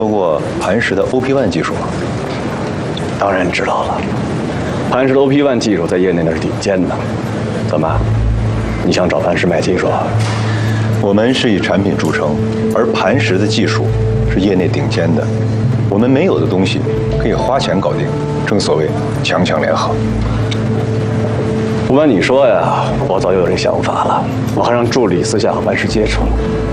说过磐石的 OP1 技术吗？ 当然知道了，磐石的 OP1 技术在业内那是顶尖的。怎么，你想找磐石买技术？ 我们是以产品著称，而磐石的技术是业内顶尖的。我们没有的东西可以花钱搞定，正所谓强强联合。 不瞒你说呀，我早有这想法了，我还让助理私下和磐石接触了。